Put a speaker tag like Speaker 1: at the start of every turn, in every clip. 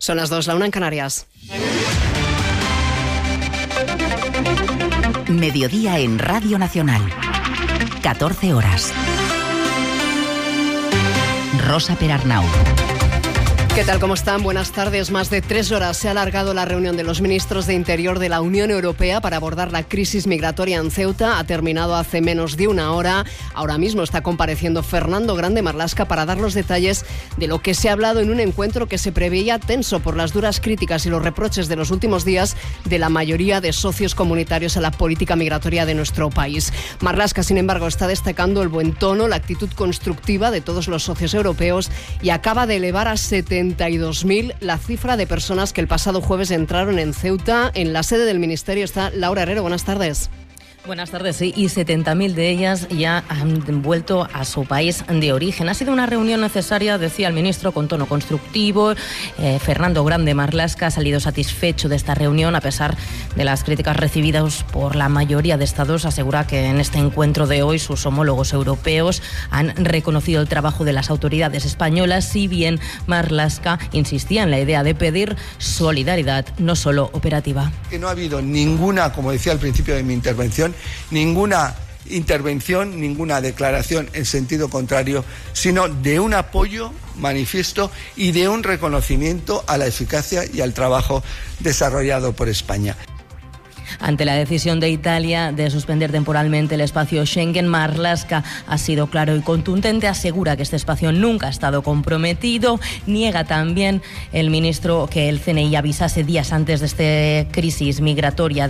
Speaker 1: Son las 2, la 1 en Canarias.
Speaker 2: Mediodía en Radio Nacional. 14 horas. Rosa Perarnau.
Speaker 1: ¿Qué tal? ¿Cómo están? Buenas tardes. Más de 3 horas se ha alargado la reunión de los ministros de Interior de la Unión Europea para abordar la crisis migratoria en Ceuta. Ha terminado hace menos de una hora. Ahora mismo está compareciendo Fernando Grande Marlaska para dar los detalles de lo que se ha hablado en un encuentro que se preveía tenso por las duras críticas y los reproches de los últimos días de la mayoría de socios comunitarios a la política migratoria de nuestro país. Marlaska, sin embargo, está destacando el buen tono, la actitud constructiva de todos los socios europeos y acaba de elevar a 72.000 la cifra de personas que el pasado jueves entraron en Ceuta. En la sede del Ministerio está Laura Herrero. Buenas tardes.
Speaker 3: Buenas tardes, sí, y 70.000 de ellas ya han vuelto a su país de origen. Ha sido una reunión necesaria, decía el ministro, con tono constructivo. Fernando Grande Marlaska ha salido satisfecho de esta reunión, a pesar de las críticas recibidas por la mayoría de estados. Asegura que en este encuentro de hoy sus homólogos europeos han reconocido el trabajo de las autoridades españolas, si bien Marlaska insistía en la idea de pedir solidaridad, no solo operativa.
Speaker 4: Que no ha habido ninguna, como decía al principio de mi intervención, ninguna intervención, ninguna declaración en sentido contrario, sino de un apoyo manifiesto y de un reconocimiento a la eficacia y al trabajo desarrollado por España.
Speaker 3: Ante la decisión de Italia de suspender temporalmente el espacio Schengen, Marlaska ha sido claro y contundente. Asegura que este espacio nunca ha estado comprometido. Niega también el ministro que el CNI avisase días antes de esta crisis migratoria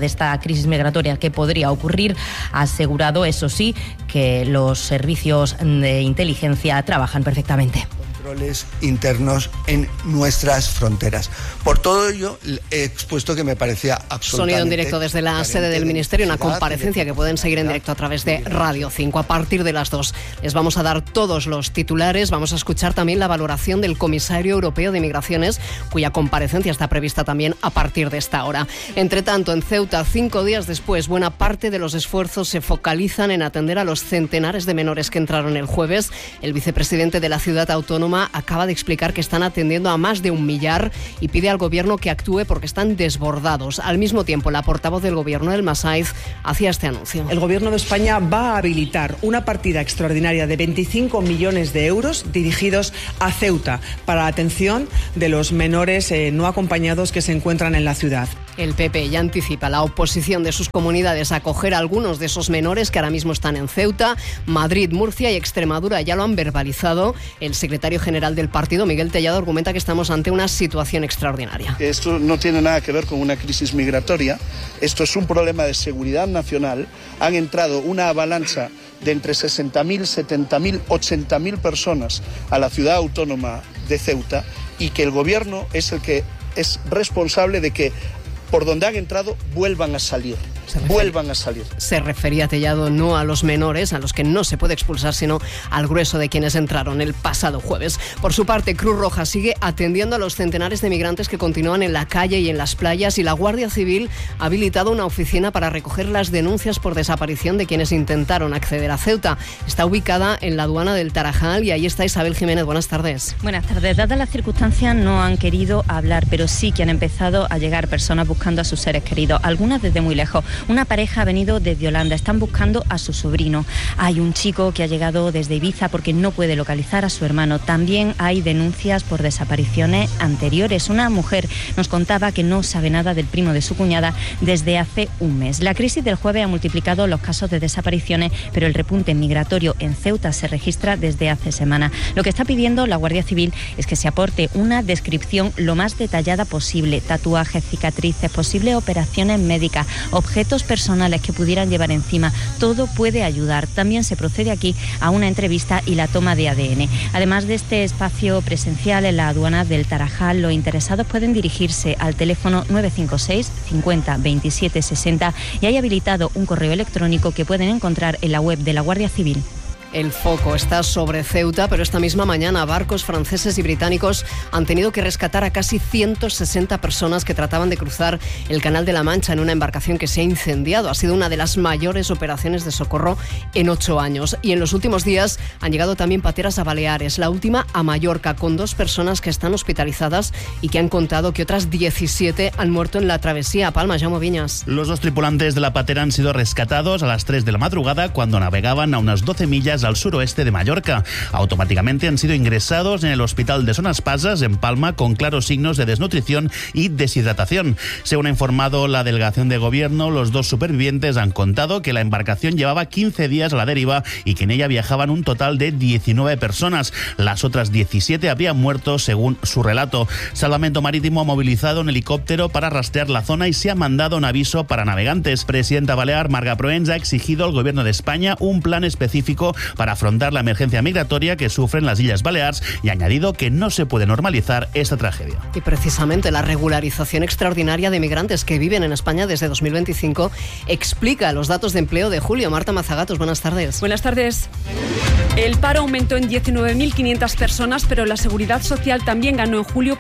Speaker 3: que podría ocurrir. Ha asegurado, eso sí, que los servicios de inteligencia trabajan perfectamente.
Speaker 4: Controles internos en nuestras fronteras. Por todo ello, he expuesto que me parecía absolutamente...
Speaker 1: Sonido en directo desde la sede del Ministerio, una comparecencia que pueden seguir en directo a través de Radio 5. A partir de las 2 les vamos a dar todos los titulares. Vamos a escuchar también la valoración del comisario europeo de Migraciones, cuya comparecencia está prevista también a partir de esta hora. Entre tanto, en Ceuta, 5 días después, buena parte de los esfuerzos se focalizan en atender a los centenares de menores que entraron el jueves. El vicepresidente de la ciudad autónoma acaba de explicar que están atendiendo a más de 1 millar y pide al gobierno que actúe porque están desbordados. Al mismo tiempo, la portavoz del gobierno, Elma Saiz, hacía este anuncio.
Speaker 5: El gobierno de España va a habilitar una partida extraordinaria de 25 millones de euros dirigidos a Ceuta para la atención de los menores no acompañados que se encuentran en la ciudad.
Speaker 1: El PP ya anticipa la oposición de sus comunidades a acoger a algunos de esos menores que ahora mismo están en Ceuta. Madrid, Murcia y Extremadura ya lo han verbalizado. El secretario general del partido, Miguel Tellado, argumenta que estamos ante una situación extraordinaria.
Speaker 6: Esto no tiene nada que ver con una crisis migratoria, esto es un problema de seguridad nacional. Han entrado una avalancha de entre 60.000, 70.000, 80.000 personas a la ciudad autónoma de Ceuta y que el gobierno es el que es responsable de que por donde han entrado vuelvan a salir. Se
Speaker 1: refería Tellado no a los menores, a los que no se puede expulsar, sino al grueso de quienes entraron el pasado jueves. Por su parte, Cruz Roja sigue atendiendo a los centenares de migrantes que continúan en la calle y en las playas, y la Guardia Civil ha habilitado una oficina para recoger las denuncias por desaparición de quienes intentaron acceder a Ceuta. Está ubicada en la aduana del Tarajal y ahí está Isabel Jiménez. Buenas tardes.
Speaker 7: Buenas tardes. Dadas las circunstancias, no han querido hablar, pero sí que han empezado a llegar personas buscando a sus seres queridos, algunas desde muy lejos. Una pareja ha venido desde Holanda, están buscando a su sobrino. Hay un chico que ha llegado desde Ibiza porque no puede localizar a su hermano. También hay denuncias por desapariciones anteriores. Una mujer nos contaba que no sabe nada del primo de su cuñada desde hace un mes. La crisis del jueves ha multiplicado los casos de desapariciones, pero el repunte migratorio en Ceuta se registra desde hace semanas. Lo que está pidiendo la Guardia Civil es que se aporte una descripción lo más detallada posible: tatuajes, cicatrices, posibles operaciones médicas, objetos personales que pudieran llevar encima. Todo puede ayudar. También se procede aquí a una entrevista y la toma de ADN. Además de este espacio presencial en la aduana del Tarajal, los interesados pueden dirigirse al teléfono 956 50 27 60 y hay habilitado un correo electrónico que pueden encontrar en la web de la Guardia Civil.
Speaker 1: El foco está sobre Ceuta, pero esta misma mañana barcos franceses y británicos han tenido que rescatar a casi 160 personas que trataban de cruzar el Canal de la Mancha en una embarcación que se ha incendiado. Ha sido una de las mayores operaciones de socorro en 8 años. Y en los últimos días han llegado también pateras a Baleares, la última a Mallorca, con 2 personas que están hospitalizadas y que han contado que otras 17 han muerto en la travesía. Palma, Jaume Viñas.
Speaker 8: Los 2 tripulantes de la patera han sido rescatados a las 3 de la madrugada cuando navegaban a unas 12 millas al suroeste de Mallorca. Automáticamente han sido ingresados en el hospital de Son Espasas, en Palma, con claros signos de desnutrición y deshidratación. Según ha informado la delegación de gobierno, los 2 supervivientes han contado que la embarcación llevaba 15 días a la deriva y que en ella viajaban un total de 19 personas. Las otras 17 habrían muerto, según su relato. Salvamento Marítimo ha movilizado un helicóptero para rastrear la zona y se ha mandado un aviso para navegantes. Presidenta balear Marga Proens ha exigido al gobierno de España un plan específico para afrontar la emergencia migratoria que sufren las Islas Baleares y ha añadido que no se puede normalizar esta tragedia.
Speaker 1: Y precisamente la regularización extraordinaria de migrantes que viven en España desde 2025 explica los datos de empleo de julio. Marta Mazagatos, buenas tardes.
Speaker 9: Buenas tardes. El paro aumentó en 19.500 personas, pero la Seguridad Social también ganó en julio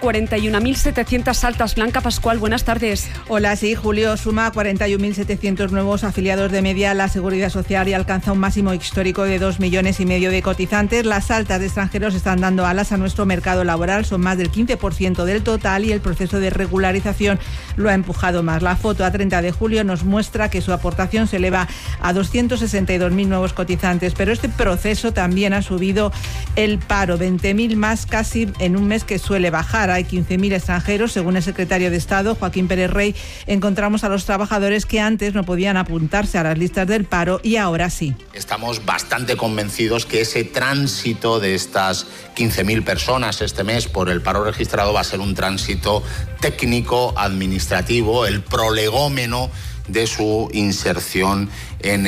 Speaker 9: 41.700 altas. Blanca Pascual, buenas tardes.
Speaker 10: Hola, sí, julio suma 41.700 nuevos afiliados de media a la Seguridad Social y alcanza un máximo histórico de 2,5 millones de cotizantes. Las altas de extranjeros están dando alas a nuestro mercado laboral, son más del 15% del total y el proceso de regularización lo ha empujado más. La foto a 30 de julio nos muestra que su aportación se eleva a 262.000 nuevos cotizantes, pero este proceso también ha subido el paro, 20.000 más casi en un mes que suele bajar. Hay 15.000 extranjeros, según el secretario de Estado, Joaquín Pérez Rey. Encontramos a los trabajadores que antes no podían apuntarse a las listas del paro y ahora sí.
Speaker 11: Estamos bastante convencidos que ese tránsito de estas 15.000 personas este mes por el paro registrado va a ser un tránsito técnico, administrativo, el prolegómeno de su inserción en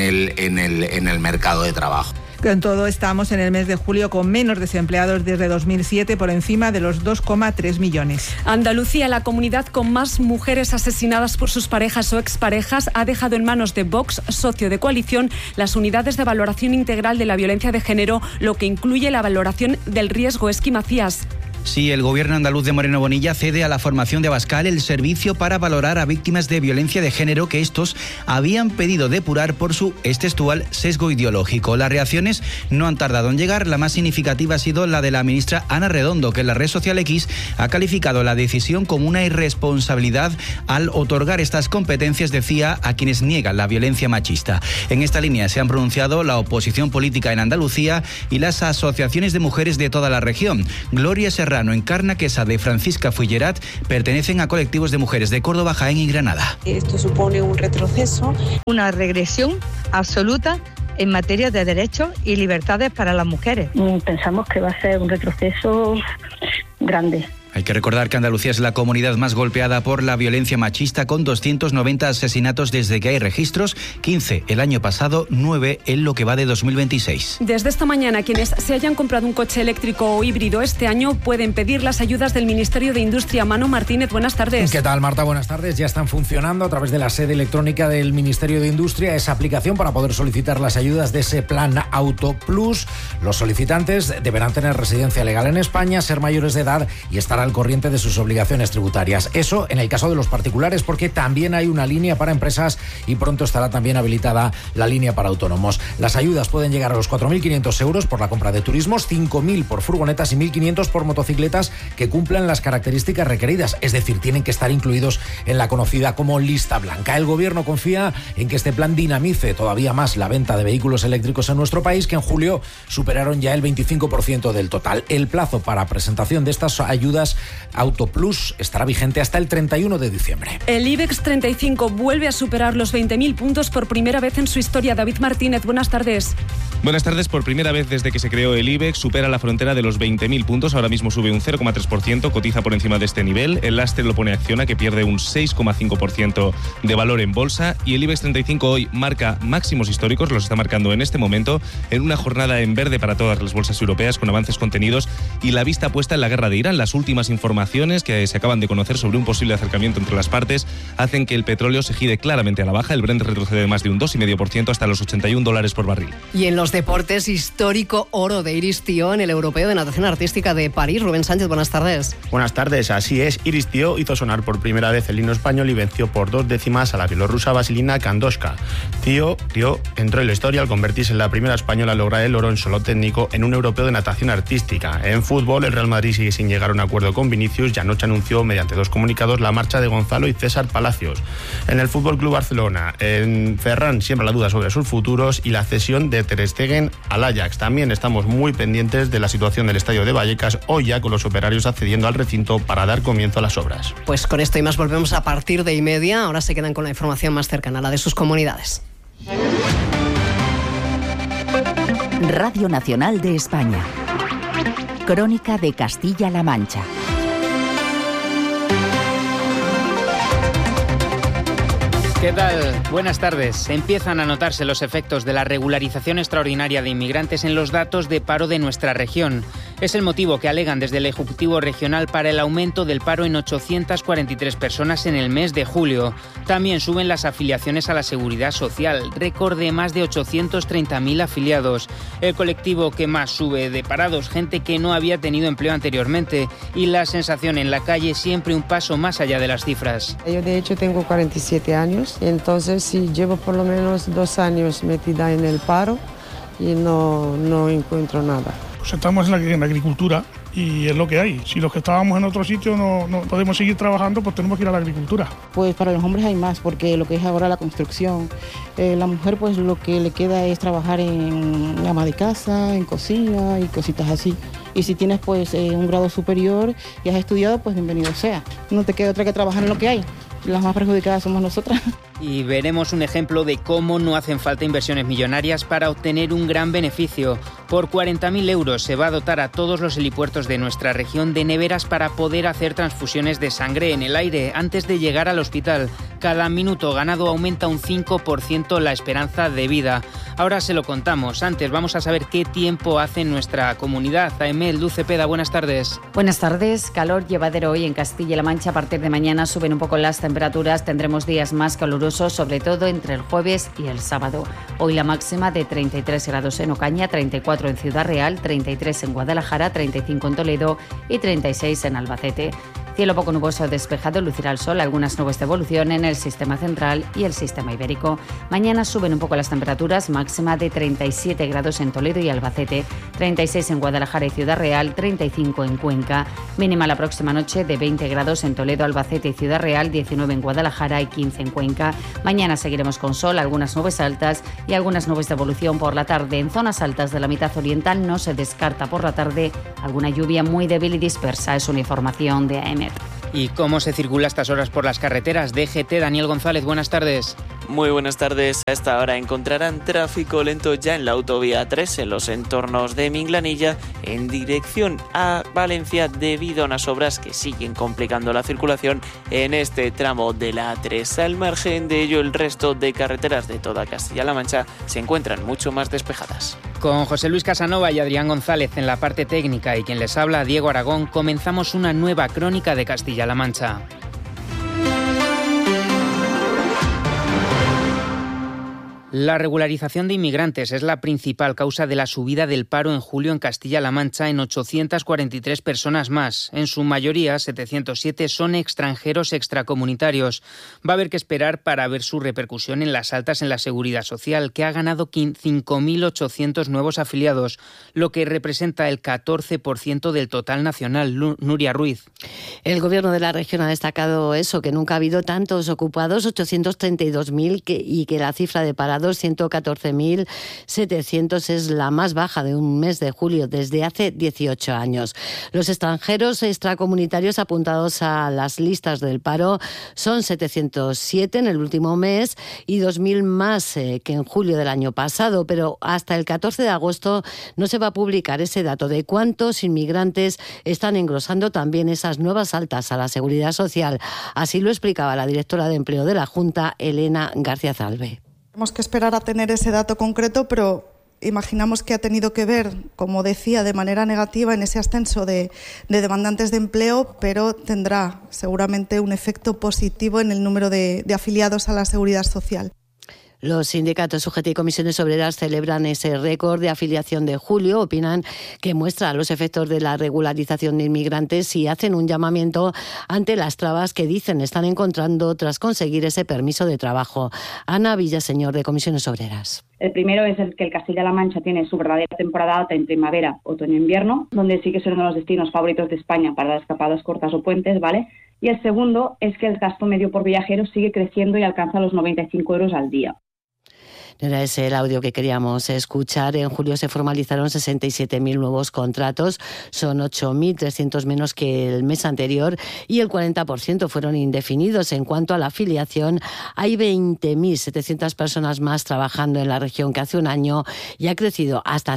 Speaker 11: el mercado de trabajo.
Speaker 10: Con todo, estamos en el mes de julio con menos desempleados desde 2007, por encima de los 2,3 millones.
Speaker 9: Andalucía, la comunidad con más mujeres asesinadas por sus parejas o exparejas, ha dejado en manos de Vox, socio de coalición, las unidades de valoración integral de la violencia de género, lo que incluye la valoración del riesgo. Esqui Macías.
Speaker 12: Sí, el gobierno andaluz de Moreno Bonilla cede a la formación de Abascal el servicio para valorar a víctimas de violencia de género que estos habían pedido depurar por su, es textual, sesgo ideológico. Las reacciones no han tardado en llegar. La más significativa ha sido la de la ministra Ana Redondo, que en la red social X ha calificado la decisión como una irresponsabilidad al otorgar estas competencias, decía, a quienes niegan la violencia machista. En esta línea se han pronunciado la oposición política en Andalucía y las asociaciones de mujeres de toda la región. Gloria Serrano, Encarna Quesada y Francisca Fullerat pertenecen a colectivos de mujeres de Córdoba, Jaén y Granada.
Speaker 13: Esto supone un retroceso, una regresión absoluta en materia de derechos y libertades para las mujeres.
Speaker 14: Pensamos que va a ser un retroceso grande.
Speaker 12: Hay que recordar que Andalucía es la comunidad más golpeada por la violencia machista, con 290 asesinatos desde que hay registros, 15 el año pasado, 9 en lo que va de 2026.
Speaker 9: Desde esta mañana, quienes se hayan comprado un coche eléctrico o híbrido este año pueden pedir las ayudas del Ministerio de Industria. Manu Martínez, buenas tardes.
Speaker 15: ¿Qué tal, Marta? Buenas tardes. Ya están funcionando a través de la sede electrónica del Ministerio de Industria esa aplicación para poder solicitar las ayudas de ese plan Auto Plus. Los solicitantes deberán tener residencia legal en España, ser mayores de edad y estar al corriente de sus obligaciones tributarias. Eso en el caso de los particulares, porque también hay una línea para empresas y pronto estará también habilitada la línea para autónomos. Las ayudas pueden llegar a los 4.500 euros por la compra de turismos, 5.000 por furgonetas y 1.500 por motocicletas que cumplan las características requeridas, es decir, tienen que estar incluidos en la conocida como lista blanca. El gobierno confía en que este plan dinamice todavía más la venta de vehículos eléctricos en nuestro país, que en julio superaron ya el 25% del total. El plazo para presentación de estas ayudas Auto Plus estará vigente hasta el 31 de diciembre.
Speaker 9: El IBEX 35 vuelve a superar los 20.000 puntos por primera vez en su historia. David Martínez, buenas tardes.
Speaker 16: Buenas tardes. Por primera vez desde que se creó el IBEX supera la frontera de los 20.000 puntos. Ahora mismo sube un 0,3%, cotiza por encima de este nivel. El lastre lo pone Acciona, que pierde un 6,5% de valor en bolsa. Y el IBEX 35 hoy marca máximos históricos, los está marcando en este momento, en una jornada en verde para todas las bolsas europeas, con avances contenidos y la vista puesta en la guerra de Irán. Las últimas informaciones informaciones que se acaban de conocer sobre un posible acercamiento entre las partes hacen que el petróleo se gire claramente a la baja. El Brent retrocede más de un 2,5% hasta los $81 por barril.
Speaker 1: Y en los deportes, histórico oro de Iris Tió en el Europeo de Natación Artística de París. Rubén Sánchez, buenas tardes.
Speaker 17: Buenas tardes, así es. Iris Tió hizo sonar por primera vez el himno español y venció por 2 décimas a la bielorrusa Vasilina Kandoshka. Tió entró en la historia al convertirse en la primera española a lograr el oro en solo técnico en un Europeo de Natación Artística. En fútbol, el Real Madrid sigue sin llegar a un acuerdo con Vinicius y anoche anunció mediante 2 comunicados la marcha de Gonzalo y César Palacios. En el Fútbol Club Barcelona, en Ferran siembra la duda sobre sus futuros y la cesión de Ter Stegen al Ajax. También estamos muy pendientes de la situación del estadio de Vallecas, hoy ya con los operarios accediendo al recinto para dar comienzo a las obras.
Speaker 1: Pues con esto y más volvemos a partir de 1:30. Ahora se quedan con la información más cercana, la de sus comunidades.
Speaker 2: Radio Nacional de España. Crónica de Castilla-La Mancha.
Speaker 18: ¿Qué tal? Buenas tardes. Empiezan a notarse los efectos de la regularización extraordinaria de inmigrantes en los datos de paro de nuestra región. Es el motivo que alegan desde el Ejecutivo Regional para el aumento del paro en 843 personas en el mes de julio. También suben las afiliaciones a la Seguridad Social, récord de más de 830.000 afiliados. El colectivo que más sube de parados, gente que no había tenido empleo anteriormente, y la sensación en la calle siempre un paso más allá de las cifras.
Speaker 19: Yo de hecho tengo 47 años, entonces sí llevo por lo menos 2 años metida en el paro y no encuentro nada.
Speaker 20: Pues estamos en la agricultura y es lo que hay. Si los que estábamos en otro sitio no podemos seguir trabajando, pues tenemos que ir a la agricultura.
Speaker 21: Pues para los hombres hay más, porque lo que es ahora la construcción, la mujer pues lo que le queda es trabajar en ama de casa, en cocina y cositas así. Y si tienes pues un grado superior y has estudiado, pues bienvenido sea. No te queda otra que trabajar en lo que hay. Las más perjudicadas somos nosotras.
Speaker 18: Y veremos un ejemplo de cómo no hacen falta inversiones millonarias para obtener un gran beneficio. Por 40.000 euros se va a dotar a todos los helipuertos de nuestra región de neveras para poder hacer transfusiones de sangre en el aire antes de llegar al hospital. Cada minuto ganado aumenta un 5% la esperanza de vida. Ahora se lo contamos. Antes vamos a saber qué tiempo hace en nuestra comunidad. Aemel, Luz Cepeda, buenas tardes.
Speaker 22: Buenas tardes. Calor llevadero hoy en Castilla-La Mancha. A partir de mañana suben un poco las temperaturas. Tendremos días más calurosos, sobre todo entre el jueves y el sábado. Hoy la máxima de 33 grados en Ocaña, 34 en Ciudad Real, 33 en Guadalajara, 35 en Toledo y 36 en Albacete. Cielo poco nuboso despejado, lucirá el sol, algunas nubes de evolución en el sistema central y el sistema ibérico. Mañana suben un poco las temperaturas, máxima de 37 grados en Toledo y Albacete, 36 en Guadalajara y Ciudad Real, 35 en Cuenca. Mínima la próxima noche de 20 grados en Toledo, Albacete y Ciudad Real, 19 en Guadalajara y 15 en Cuenca. Mañana seguiremos con sol, algunas nubes altas y algunas nubes de evolución por la tarde. En zonas altas de la mitad oriental no se descarta por la tarde alguna lluvia muy débil y dispersa. Es una información de AEMET.
Speaker 18: ¿Y cómo se circula a estas horas por las carreteras? DGT, Daniel González, buenas tardes.
Speaker 23: Muy buenas tardes. A esta hora encontrarán tráfico lento ya en la autovía 3 en los entornos de Minglanilla en dirección a Valencia debido a unas obras que siguen complicando la circulación en este tramo de la A3. Al margen de ello, el resto de carreteras de toda Castilla-La Mancha se encuentran mucho más despejadas.
Speaker 18: Con José Luis Casanova y Adrián González en la parte técnica y quien les habla, Diego Aragón, comenzamos una nueva crónica de Castilla-La Mancha. La regularización de inmigrantes es la principal causa de la subida del paro en julio en Castilla-La Mancha en 843 personas más. En su mayoría, 707 son extranjeros extracomunitarios. Va a haber que esperar para ver su repercusión en las altas en la Seguridad Social, que ha ganado 5.800 nuevos afiliados, lo que representa el 14% del total nacional. Nuria Ruiz.
Speaker 24: El Gobierno de la región ha destacado eso, que nunca ha habido tantos ocupados, 832.000, y que la cifra de parados 114.700 es la más baja de un mes de julio desde hace 18 años. Los extranjeros extracomunitarios apuntados a las listas del paro son 707 en el último mes y 2.000 más que en julio del año pasado, pero hasta el 14 de agosto no se va a publicar ese dato de cuántos inmigrantes están engrosando también esas nuevas altas a la Seguridad Social. Así lo explicaba la directora de Empleo de la Junta, Elena García Zalbe.
Speaker 25: Tenemos que esperar a tener ese dato concreto, pero
Speaker 3: imaginamos que ha tenido que ver, como decía, de manera negativa en ese ascenso de demandantes de empleo, pero tendrá seguramente un efecto positivo en el número de afiliados a la Seguridad Social.
Speaker 24: Los sindicatos UGT y Comisiones Obreras celebran ese récord de afiliación de julio. Opinan que muestra los efectos de la regularización de inmigrantes y hacen un llamamiento ante las trabas que dicen están encontrando tras conseguir ese permiso de trabajo. Ana Villaseñor, de Comisiones Obreras.
Speaker 4: El primero es el que el Castilla-La Mancha tiene su verdadera temporada alta en primavera, otoño e invierno, donde sí que son uno de los destinos favoritos de España para las escapadas cortas o puentes, ¿vale? Y el segundo es que el gasto medio por viajero sigue creciendo y alcanza los 95 euros al día.
Speaker 24: Era ese el audio que queríamos escuchar. En julio se formalizaron 67.000 nuevos contratos, son 8.300 menos que el mes anterior y el 40% fueron indefinidos. En cuanto a la afiliación, hay 20.700 personas más trabajando en la región que hace un año y ha crecido hasta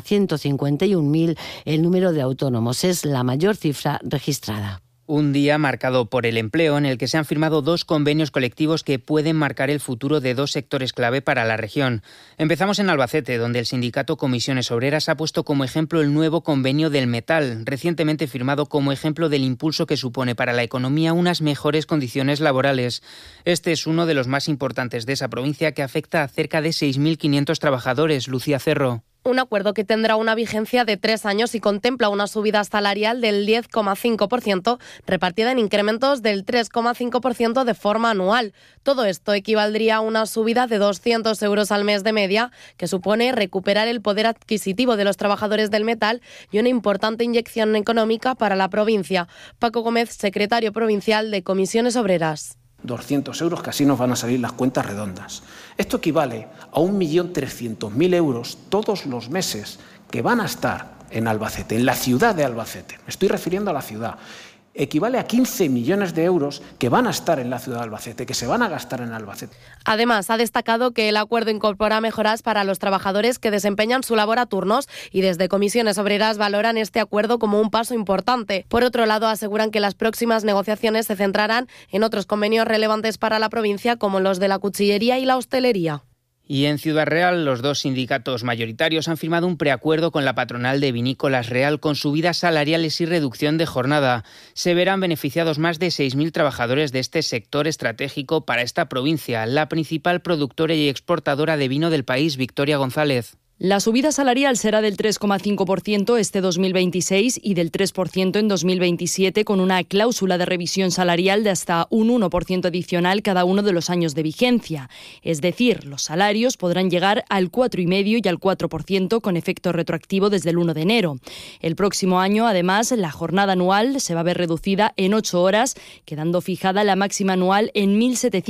Speaker 24: 151.000 el número de autónomos. Es la mayor cifra registrada.
Speaker 18: Un día marcado por el empleo en el que se han firmado 2 convenios colectivos que pueden marcar el futuro de 2 sectores clave para la región. Empezamos en Albacete, donde el sindicato Comisiones Obreras ha puesto como ejemplo el nuevo convenio del metal, recientemente firmado como ejemplo del impulso que supone para la economía unas mejores condiciones laborales. Este es uno de los más importantes de esa provincia que afecta a cerca de 6.500 trabajadores. Lucía Cerro.
Speaker 5: Un acuerdo que tendrá una vigencia de 3 años y contempla una subida salarial del 10,5%, repartida en incrementos del 3,5% de forma anual. Todo esto equivaldría a una subida de 200 euros al mes de media, que supone recuperar el poder adquisitivo de los trabajadores del metal y una importante inyección económica para la provincia. Paco Gómez, secretario provincial de Comisiones Obreras.
Speaker 6: 200 euros, que así nos van a salir las cuentas redondas. Esto equivale a 1.300.000 euros todos los meses que van a estar en Albacete, en la ciudad de Albacete. Me estoy refiriendo a la ciudad. Equivale a 15 millones de euros que van a estar en la ciudad de Albacete, que se van a gastar en Albacete.
Speaker 5: Además, ha destacado que el acuerdo incorpora mejoras para los trabajadores que desempeñan su labor a turnos y desde Comisiones Obreras valoran este acuerdo como un paso importante. Por otro lado, aseguran que las próximas negociaciones se centrarán en otros convenios relevantes para la provincia, como los de la cuchillería y la hostelería.
Speaker 18: Y en Ciudad Real, los 2 sindicatos mayoritarios han firmado un preacuerdo con la patronal de Vinícolas Real con subidas salariales y reducción de jornada. Se verán beneficiados más de 6.000 trabajadores de este sector estratégico para esta provincia, la principal productora y exportadora de vino del país, Victoria González.
Speaker 25: La subida salarial será del 3,5% este 2026 y del 3% en 2027, con una cláusula de revisión salarial de hasta un 1% adicional cada uno de los años de vigencia. Es decir, los salarios podrán llegar al 4,5% y al 4% con efecto retroactivo desde el 1 de enero. El próximo año, además, la jornada anual se va a ver reducida en 8 horas, quedando fijada la máxima anual en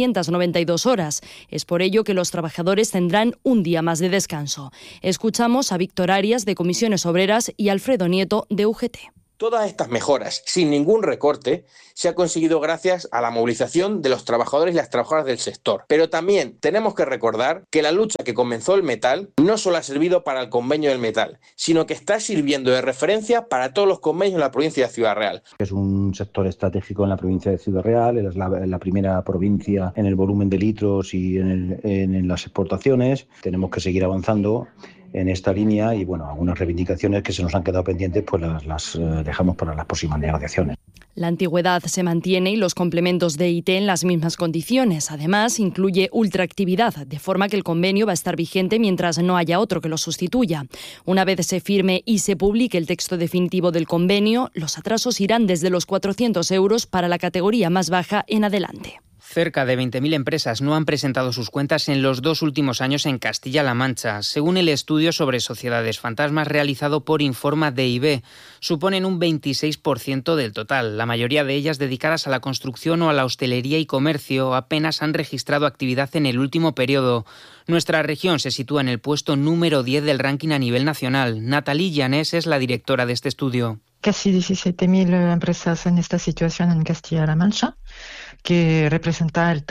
Speaker 25: 1.792 horas. Es por ello que los trabajadores tendrán un día más de descanso. Escuchamos a Víctor Arias, de Comisiones Obreras, y Alfredo Nieto, de UGT.
Speaker 26: Todas estas mejoras, sin ningún recorte, se ha conseguido gracias a la movilización de los trabajadores y las trabajadoras del sector. Pero también tenemos que recordar que la lucha que comenzó el metal no solo ha servido para el convenio del metal, sino que está sirviendo de referencia para todos los convenios en la provincia de Ciudad Real.
Speaker 27: Es un sector estratégico en la provincia de Ciudad Real, es la primera provincia en el volumen de litros y en las exportaciones. Tenemos que seguir avanzando en esta línea y algunas reivindicaciones que se nos han quedado pendientes pues las dejamos para las próximas negociaciones.
Speaker 25: La antigüedad se mantiene y los complementos de IT en las mismas condiciones. Además, incluye ultraactividad, de forma que el convenio va a estar vigente mientras no haya otro que lo sustituya. Una vez se firme y se publique el texto definitivo del convenio, los atrasos irán desde los 400 euros para la categoría más baja en adelante.
Speaker 18: Cerca de 20.000 empresas no han presentado sus cuentas en los 2 últimos años en Castilla-La Mancha. Según el estudio sobre sociedades fantasmas realizado por Informa DIB, suponen un 26% del total. La mayoría de ellas dedicadas a la construcción o a la hostelería y comercio apenas han registrado actividad en el último periodo. Nuestra región se sitúa en el puesto número 10 del ranking a nivel nacional. Natalie Llanés es la directora de este estudio.
Speaker 28: Casi 17.000 empresas en esta situación en Castilla-La Mancha, que representa el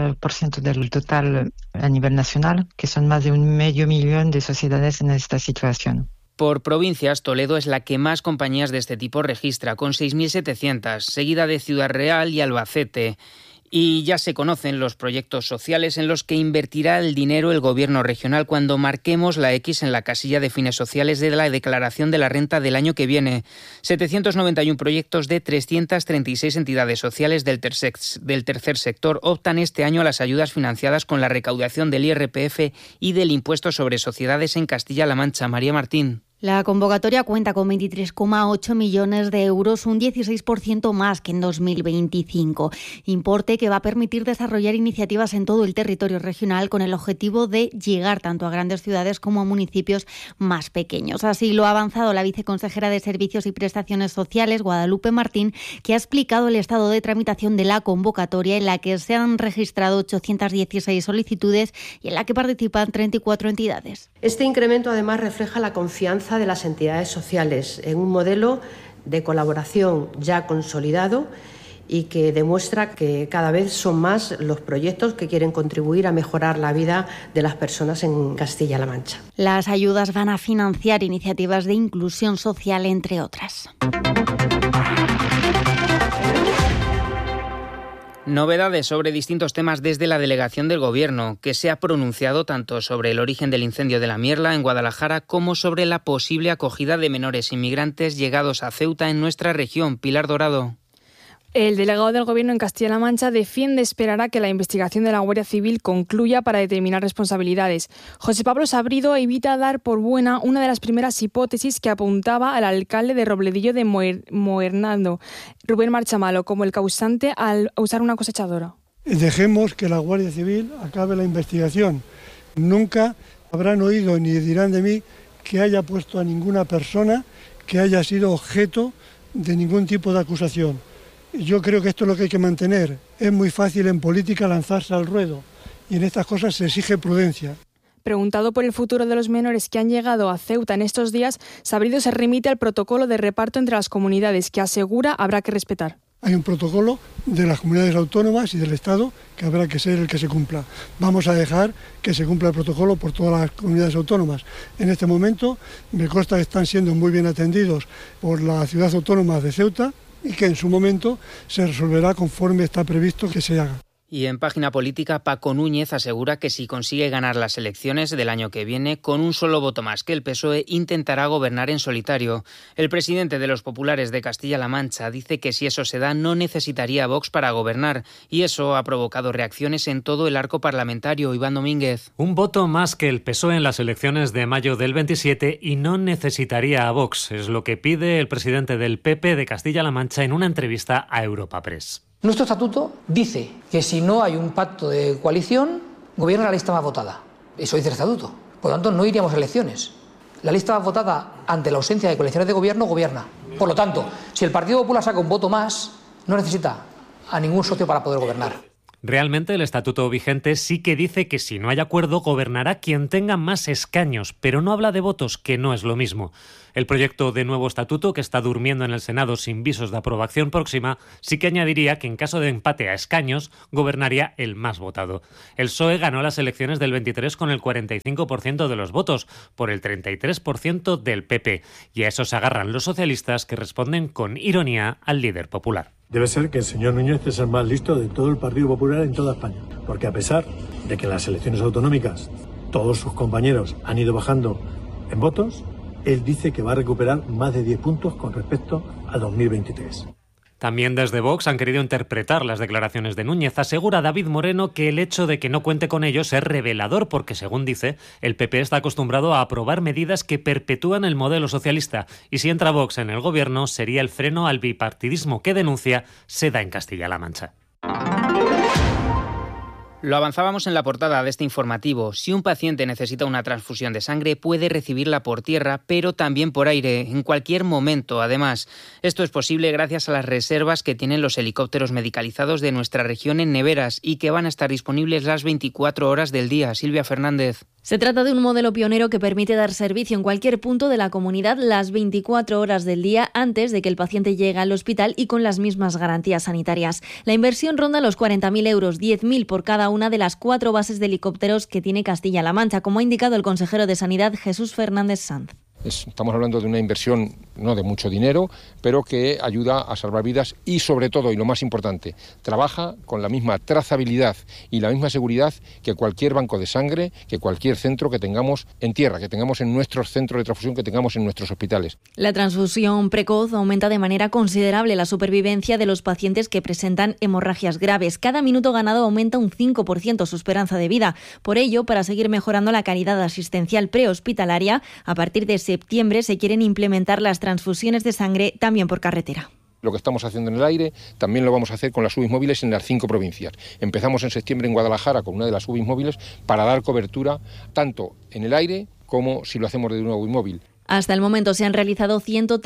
Speaker 28: 3% del total a nivel nacional, que son más de 500.000 de sociedades en esta situación.
Speaker 18: Por provincias, Toledo es la que más compañías de este tipo registra, con 6.700, seguida de Ciudad Real y Albacete. Y ya se conocen los proyectos sociales en los que invertirá el dinero el Gobierno regional cuando marquemos la X en la casilla de fines sociales de la declaración de la renta del año que viene. 791 proyectos de 336 entidades sociales del tercer sector optan este año a las ayudas financiadas con la recaudación del IRPF y del impuesto sobre sociedades en Castilla-La Mancha. María Martín.
Speaker 7: La convocatoria cuenta con 23,8 millones de euros, un 16% más que en 2025. Importe que va a permitir desarrollar iniciativas en todo el territorio regional con el objetivo de llegar tanto a grandes ciudades como a municipios más pequeños. Así lo ha avanzado la viceconsejera de Servicios y Prestaciones Sociales, Guadalupe Martín, que ha explicado el estado de tramitación de la convocatoria en la que se han registrado 816 solicitudes y en la que participan 34 entidades.
Speaker 8: Este incremento además refleja la confianza de las entidades sociales en un modelo de colaboración ya consolidado y que demuestra que cada vez son más los proyectos que quieren contribuir a mejorar la vida de las personas en Castilla-La Mancha.
Speaker 7: Las ayudas van a financiar iniciativas de inclusión social, entre otras.
Speaker 18: Novedades sobre distintos temas desde la delegación del Gobierno, que se ha pronunciado tanto sobre el origen del incendio de la Mierla en Guadalajara como sobre la posible acogida de menores inmigrantes llegados a Ceuta en nuestra región. Pilar Dorado.
Speaker 25: El delegado del Gobierno en Castilla-La Mancha defiende esperar a que la investigación de la Guardia Civil concluya para determinar responsabilidades. José Pablo Sabrido evita dar por buena una de las primeras hipótesis que apuntaba al alcalde de Robledillo de Moernaldo, Rubén Marchamalo, como el causante al usar una cosechadora.
Speaker 10: Dejemos que la Guardia Civil acabe la investigación. Nunca habrán oído ni dirán de mí que haya puesto a ninguna persona que haya sido objeto de ningún tipo de acusación. Yo creo que esto es lo que hay que mantener. Es muy fácil en política lanzarse al ruedo y en estas cosas se exige prudencia.
Speaker 25: Preguntado por el futuro de los menores que han llegado a Ceuta en estos días, Sabrido se remite al protocolo de reparto entre las comunidades que asegura habrá que respetar.
Speaker 10: Hay un protocolo de las comunidades autónomas y del Estado que habrá que ser el que se cumpla. Vamos a dejar que se cumpla el protocolo por todas las comunidades autónomas. En este momento me consta que están siendo muy bien atendidos por la ciudad autónoma de Ceuta y que en su momento se resolverá conforme está previsto que se haga.
Speaker 18: Y en página política, Paco Núñez asegura que si consigue ganar las elecciones del año que viene, con un solo voto más que el PSOE, intentará gobernar en solitario. El presidente de los populares de Castilla-La Mancha dice que si eso se da, no necesitaría Vox para gobernar, y eso ha provocado reacciones en todo el arco parlamentario. Iván Domínguez.
Speaker 11: Un voto más que el PSOE en las elecciones de mayo del 27 y no necesitaría a Vox, es lo que pide el presidente del PP de Castilla-La Mancha en una entrevista a Europa Press.
Speaker 12: Nuestro estatuto dice que si no hay un pacto de coalición, gobierna la lista más votada. Eso dice el estatuto. Por lo tanto, no iríamos a elecciones. La lista más votada ante la ausencia de coaliciones de gobierno gobierna. Por lo tanto, si el Partido Popular saca un voto más, no necesita a ningún socio para poder gobernar.
Speaker 11: Realmente el estatuto vigente sí que dice que si no hay acuerdo gobernará quien tenga más escaños, pero no habla de votos, que no es lo mismo. El proyecto de nuevo estatuto, que está durmiendo en el Senado sin visos de aprobación próxima, sí que añadiría que en caso de empate a escaños, gobernaría el más votado. El PSOE ganó las elecciones del 23 con el 45% de los votos, por el 33% del PP, y a eso se agarran los socialistas, que responden con ironía al líder popular.
Speaker 13: Debe ser que el señor Núñez es el más listo de todo el Partido Popular en toda España, porque a pesar de que en las elecciones autonómicas todos sus compañeros han ido bajando en votos, él dice que va a recuperar más de 10 puntos con respecto a 2023.
Speaker 11: También desde Vox han querido interpretar las declaraciones de Núñez. Asegura David Moreno que el hecho de que no cuente con ellos es revelador porque, según dice, el PP está acostumbrado a aprobar medidas que perpetúan el modelo socialista y si entra Vox en el gobierno sería el freno al bipartidismo que denuncia se da en Castilla-La Mancha.
Speaker 18: Lo avanzábamos en la portada de este informativo. Si un paciente necesita una transfusión de sangre, puede recibirla por tierra, pero también por aire, en cualquier momento. Además, esto es posible gracias a las reservas que tienen los helicópteros medicalizados de nuestra región en neveras y que van a estar disponibles las 24 horas del día. Silvia Fernández.
Speaker 7: Se trata de un modelo pionero que permite dar servicio en cualquier punto de la comunidad las 24 horas del día antes de que el paciente llegue al hospital y con las mismas garantías sanitarias. La inversión ronda los 40.000 euros, 10.000 por cada una de las 4 bases de helicópteros que tiene Castilla-La Mancha, como ha indicado el consejero de Sanidad Jesús Fernández Sanz.
Speaker 1: Estamos hablando de una inversión no de mucho dinero, pero que ayuda a salvar vidas y sobre todo, y lo más importante, trabaja con la misma trazabilidad y la misma seguridad que cualquier banco de sangre, que cualquier centro que tengamos en tierra, que tengamos en nuestros centros de transfusión, que tengamos en nuestros hospitales.
Speaker 2: La transfusión precoz aumenta de manera considerable la supervivencia de los pacientes que presentan hemorragias graves. Cada minuto ganado aumenta un 5% su esperanza de vida. Por ello, para seguir mejorando la calidad asistencial prehospitalaria, a partir de septiembre se quieren implementar las transfusiones de sangre también por carretera.
Speaker 1: Lo que estamos haciendo en el aire también lo vamos a hacer con las UBIs móviles en las 5 provincias. Empezamos en septiembre en Guadalajara con una de las UBIs móviles para dar cobertura tanto en el aire como si lo hacemos de una UBI móvil.
Speaker 2: Hasta el momento se han realizado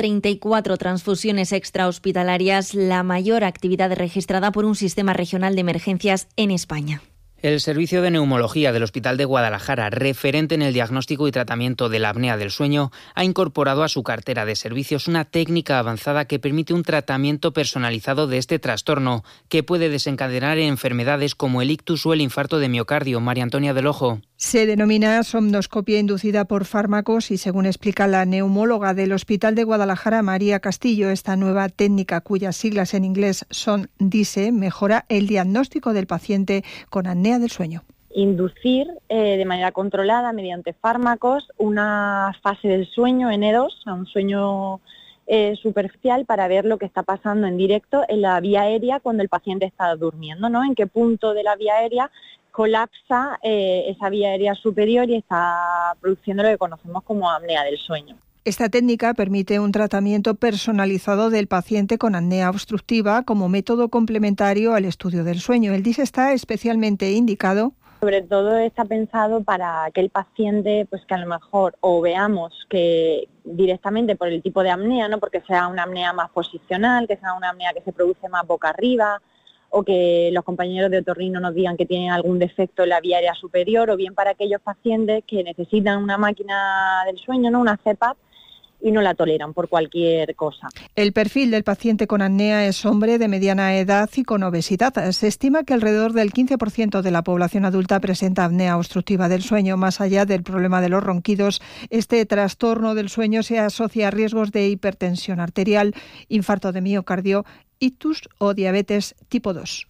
Speaker 2: 134 transfusiones extrahospitalarias, la mayor actividad registrada por un sistema regional de emergencias en España.
Speaker 18: El Servicio de Neumología del Hospital de Guadalajara, referente en el diagnóstico y tratamiento de la apnea del sueño, ha incorporado a su cartera de servicios una técnica avanzada que permite un tratamiento personalizado de este trastorno, que puede desencadenar enfermedades como el ictus o el infarto de miocardio. María Antonia del Ojo.
Speaker 9: Se denomina somnoscopia inducida por fármacos y, según explica la neumóloga del Hospital de Guadalajara, María Castillo, esta nueva técnica, cuyas siglas en inglés son DISE, mejora el diagnóstico del paciente con apnea del sueño.
Speaker 14: Inducir de manera controlada mediante fármacos una fase del sueño en E2, un sueño superficial, para ver lo que está pasando en directo en la vía aérea cuando el paciente está durmiendo, ¿no? En qué punto de la vía aérea colapsa esa vía aérea superior y está produciendo lo que conocemos como apnea del sueño.
Speaker 9: Esta técnica permite un tratamiento personalizado del paciente con apnea obstructiva como método complementario al estudio del sueño. El DISE está especialmente indicado.
Speaker 14: Sobre todo está pensado para aquel paciente pues que a lo mejor o veamos que directamente por el tipo de apnea, no porque sea una apnea más posicional, que sea una apnea que se produce más boca arriba, o que los compañeros de otorrino nos digan que tienen algún defecto en la vía aérea superior, o bien para aquellos pacientes que necesitan una máquina del sueño, ¿no? Una CPAP, y no la toleran por cualquier cosa.
Speaker 9: El perfil del paciente con apnea es hombre de mediana edad y con obesidad. Se estima que alrededor del 15% de la población adulta presenta apnea obstructiva del sueño. Más allá del problema de los ronquidos, este trastorno del sueño se asocia a riesgos de hipertensión arterial, infarto de miocardio, ictus o diabetes tipo 2.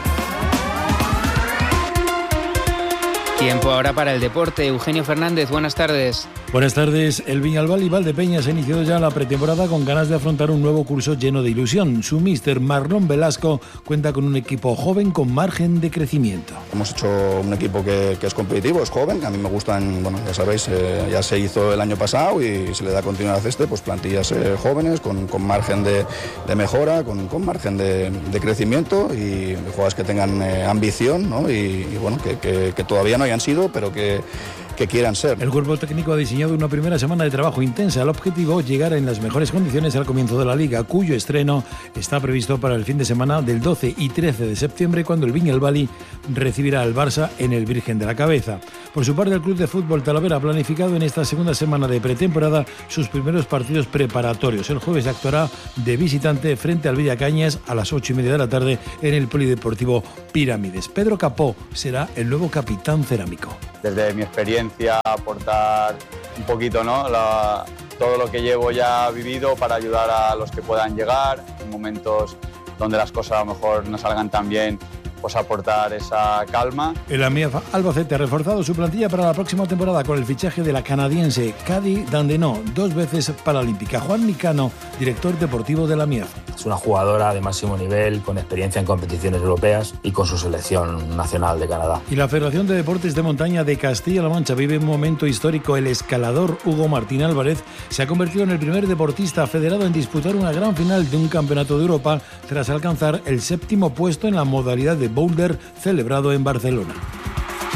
Speaker 18: Tiempo ahora para el deporte. Eugenio Fernández, buenas tardes.
Speaker 15: Buenas tardes. El Viñalbal y Valdepeñas ha iniciado ya la pretemporada con ganas de afrontar un nuevo curso lleno de ilusión. Su míster Marlon Velasco cuenta con un equipo joven con margen de crecimiento.
Speaker 16: Hemos hecho un equipo que es competitivo, es joven, a mí me gustan, bueno, ya sabéis, ya se hizo el año pasado y se le da continuidad a pues plantillas jóvenes con margen de mejora, con margen de crecimiento y jugadores que tengan ambición, ¿no? y bueno, que todavía no hayan sido, pero que quieran ser.
Speaker 15: El cuerpo técnico ha diseñado una primera semana de trabajo intensa. El objetivo, llegar en las mejores condiciones al comienzo de la Liga, cuyo estreno está previsto para el fin de semana del 12 y 13 de septiembre, cuando el Viñalbal recibirá al Barça en el Virgen de la Cabeza. Por su parte, el Club de Fútbol Talavera ha planificado en esta segunda semana de pretemporada sus primeros partidos preparatorios. El jueves actuará de visitante frente al Villacañas a las 8:30 de la tarde en el Polideportivo Pirámides. Pedro Capó será el nuevo capitán cerámico.
Speaker 17: Desde mi experiencia, aportar un poquito, ¿no? Todo lo que llevo ya vivido para ayudar a los que puedan llegar en momentos donde las cosas a lo mejor no salgan tan bien, pues aportar esa calma.
Speaker 15: El AMIAF Albacete ha reforzado su plantilla para la próxima temporada con el fichaje de la canadiense Cady Dandenot, 2 veces paralímpica. Juan Nicano, director deportivo de la AMIAF.
Speaker 19: Es una jugadora de máximo nivel, con experiencia en competiciones europeas y con su selección nacional de Canadá.
Speaker 15: Y la Federación de Deportes de Montaña de Castilla-La Mancha vive un momento histórico. El escalador Hugo Martín Álvarez se ha convertido en el primer deportista federado en disputar una gran final de un campeonato de Europa tras alcanzar el 7º puesto en la modalidad de boulder celebrado en Barcelona.